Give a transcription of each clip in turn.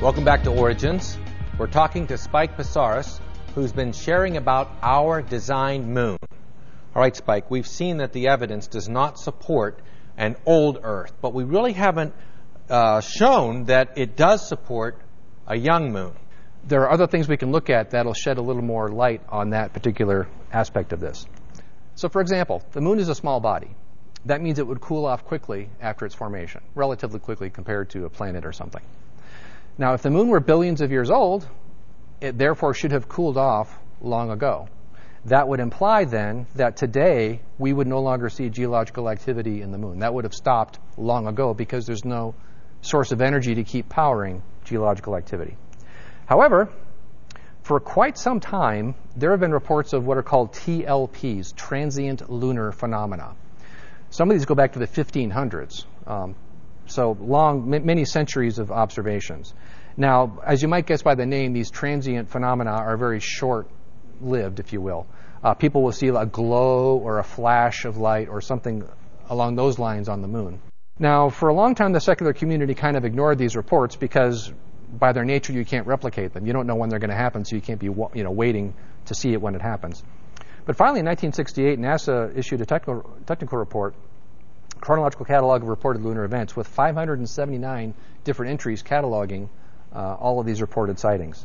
Welcome back to Origins. We're talking to Spike Psaris, who's been sharing about our designed moon. All right, Spike, we've seen that the evidence does not support an old Earth, but we really haven't shown that it does support a young moon. There are other things we can look at that'll shed a little more light on that particular aspect of this. So, for example, the moon is a small body. That means it would cool off quickly after its formation, relatively quickly compared to a planet or something. Now, if the moon were billions of years old, it therefore should have cooled off long ago. That would imply then that today we would no longer see geological activity in the moon. That would have stopped long ago because there's no source of energy to keep powering geological activity. However, for quite some time, there have been reports of what are called TLPs, transient lunar phenomena. Some of these go back to the 1500s. So long, many centuries of observations. Now, as you might guess by the name, these transient phenomena are very short-lived, if you will. People will see a glow or a flash of light or something along those lines on the moon. Now, for a long time, the secular community kind of ignored these reports because by their nature, you can't replicate them. You don't know when they're going to happen, so you can't be waiting to see it when it happens. But finally, in 1968, NASA issued a technical report, Chronological Catalog of Reported Lunar Events, with 579 different entries cataloging all of these reported sightings.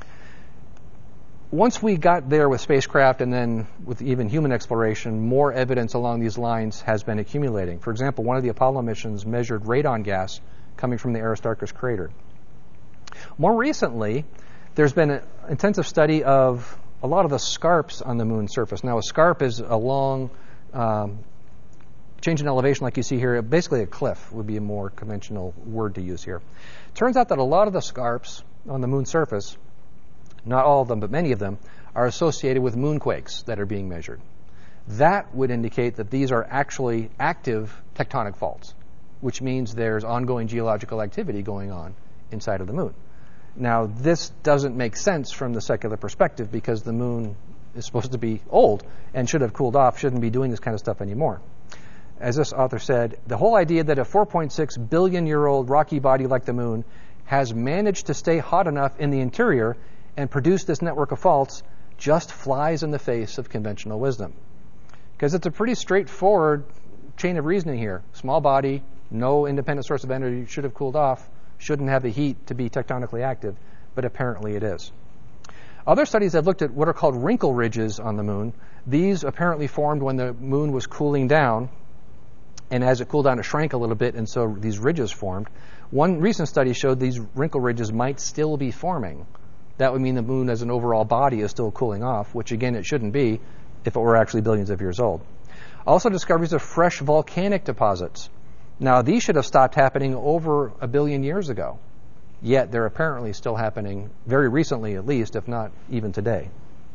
Once we got there with spacecraft and then with even human exploration, more evidence along these lines has been accumulating. For example, one of the Apollo missions measured radon gas coming from the Aristarchus crater. More recently, there's been an intensive study of a lot of the scarps on the moon's surface. Now, a scarp is a long change in elevation like you see here. Basically, a cliff would be a more conventional word to use here. Turns out that a lot of the scarps on the moon's surface, not all of them, but many of them, are associated with moonquakes that are being measured. That would indicate that these are actually active tectonic faults, which means there's ongoing geological activity going on inside of the moon. Now, this doesn't make sense from the secular perspective because the moon is supposed to be old and should have cooled off, shouldn't be doing this kind of stuff anymore. As this author said, the whole idea that a 4.6 billion-year-old rocky body like the moon has managed to stay hot enough in the interior and produce this network of faults just flies in the face of conventional wisdom. Because it's a pretty straightforward chain of reasoning here. Small body, no independent source of energy, should have cooled off, shouldn't have the heat to be tectonically active, but apparently it is. Other studies have looked at what are called wrinkle ridges on the moon. These apparently formed when the moon was cooling down, and as it cooled down, it shrank a little bit, and so these ridges formed. One recent study showed these wrinkle ridges might still be forming. That would mean the moon as an overall body is still cooling off, which again, it shouldn't be if it were actually billions of years old. Also discoveries of fresh volcanic deposits. Now, these should have stopped happening over 1 billion years ago, yet they're apparently still happening very recently at least, if not even today.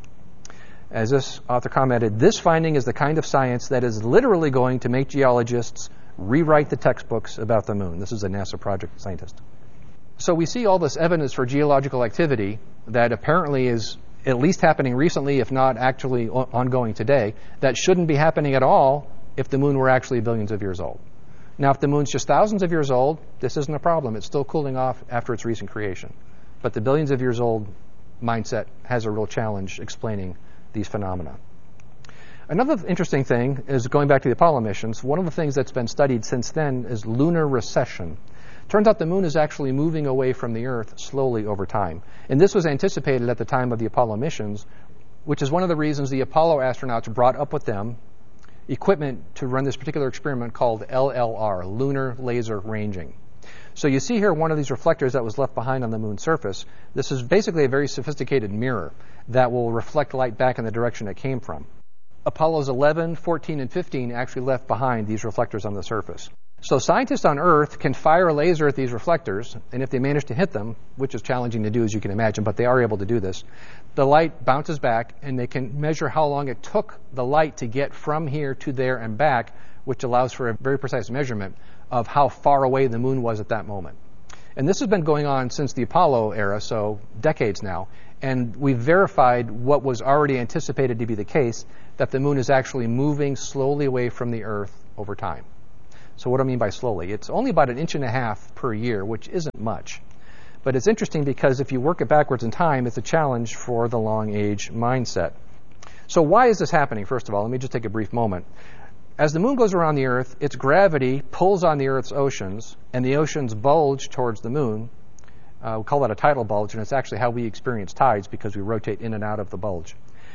As this author commented, this finding is the kind of science that is literally going to make geologists rewrite the textbooks about the moon. This is a NASA project scientist. So we see all this evidence for geological activity that apparently is at least happening recently, if not actually ongoing today, that shouldn't be happening at all if the moon were actually billions of years old. Now, if the moon's just thousands of years old, this isn't a problem. It's still cooling off after its recent creation. But the billions of years old mindset has a real challenge explaining these phenomena. Another interesting thing is going back to the Apollo missions. One of the things that's been studied since then is lunar recession. Turns out the moon is actually moving away from the Earth slowly over time. And this was anticipated at the time of the Apollo missions, which is one of the reasons the Apollo astronauts brought up with them equipment to run this particular experiment called LLR, Lunar Laser Ranging. So you see here one of these reflectors that was left behind on the moon's surface. This is basically a very sophisticated mirror that will reflect light back in the direction it came from. Apollos 11, 14, and 15 actually left behind these reflectors on the surface. So scientists on Earth can fire a laser at these reflectors, and if they manage to hit them, which is challenging to do as you can imagine, but they are able to do this, the light bounces back, and they can measure how long it took the light to get from here to there and back, which allows for a very precise measurement of how far away the moon was at that moment. And this has been going on since the Apollo era, so decades now, and we've verified what was already anticipated to be the case, that the moon is actually moving slowly away from the Earth over time. So what do I mean by slowly? It's only about 1.5 inches per year, which isn't much. But it's interesting because if you work it backwards in time, it's a challenge for the long age mindset. So why is this happening? First of all, let me just take a brief moment. As the moon goes around the Earth, its gravity pulls on the Earth's oceans, and the oceans bulge towards the moon. We call that a tidal bulge, and it's actually how we experience tides because we rotate in and out of the bulge.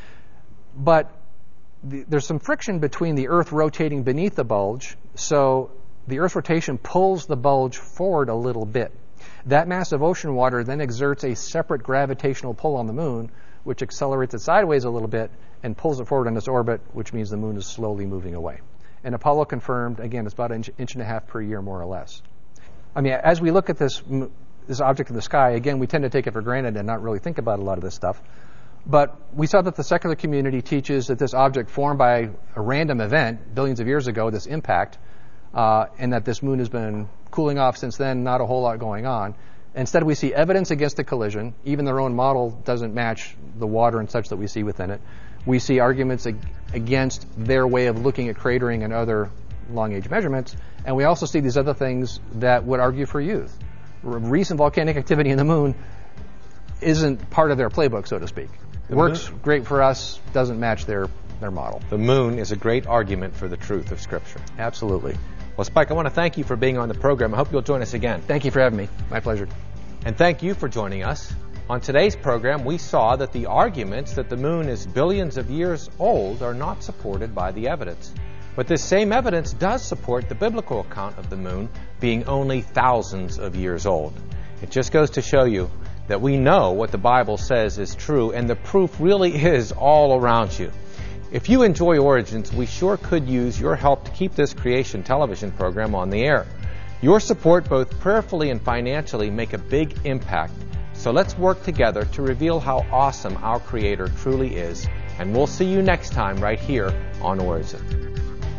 But there's some friction between the Earth rotating beneath the bulge, so the Earth's rotation pulls the bulge forward a little bit. That mass of ocean water then exerts a separate gravitational pull on the moon, which accelerates it sideways a little bit and pulls it forward in its orbit, which means the moon is slowly moving away. And Apollo confirmed, again, it's about an inch and a half per year, more or less. I mean, as we look at this object in the sky, again, we tend to take it for granted and not really think about a lot of this stuff. But we saw that the secular community teaches that this object formed by a random event billions of years ago, this impact, and that this moon has been cooling off since then, not a whole lot going on. Instead, we see evidence against the collision. Even their own model doesn't match the water and such that we see within it. We see arguments against their way of looking at cratering and other long-age measurements. And we also see these other things that would argue for youth. Recent volcanic activity in the moon isn't part of their playbook, so to speak. Works great for us, doesn't match their model. The moon is a great argument for the truth of Scripture. Absolutely. Well, Spike, I want to thank you for being on the program. I hope you'll join us again. Thank you for having me. My pleasure. And thank you for joining us. On today's program, we saw that the arguments that the moon is billions of years old are not supported by the evidence. But this same evidence does support the biblical account of the moon being only thousands of years old. It just goes to show you that we know what the Bible says is true, and the proof really is all around you. If you enjoy Origins, we sure could use your help to keep this creation television program on the air. Your support, both prayerfully and financially, make a big impact. So let's work together to reveal how awesome our Creator truly is. And we'll see you next time right here on Origin.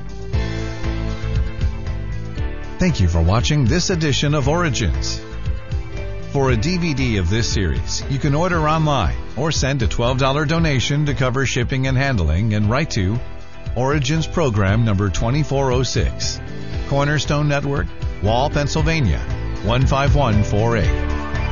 Thank you for watching this edition of Origins. For a DVD of this series, you can order online or send a $12 donation to cover shipping and handling and write to Origins Program Number 2406, Cornerstone Network, Wall, Pennsylvania, 15148.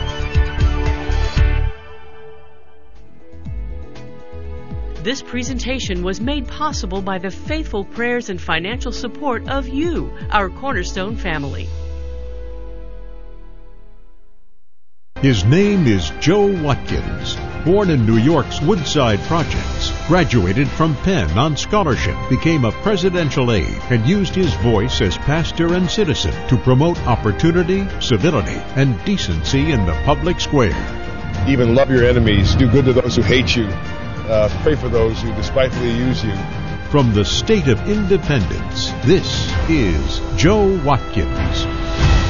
This presentation was made possible by the faithful prayers and financial support of you, our Cornerstone family. His name is Joe Watkins. Born in New York's Woodside Projects, graduated from Penn on scholarship, became a presidential aide, and used his voice as pastor and citizen to promote opportunity, civility, and decency in the public square. Even love your enemies, do good to those who hate you, pray for those who despitefully use you. From the state of Independence, this is Joe Watkins.